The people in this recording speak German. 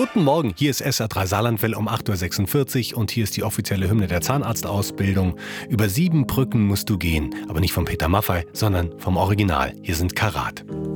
Guten Morgen, hier ist SR3 Saarlandwelle um 8.46 Uhr und hier ist die offizielle Hymne der Zahnarztausbildung. Über 7 Brücken musst du gehen, aber nicht von Peter Maffay, sondern vom Original. Hier sind Karat.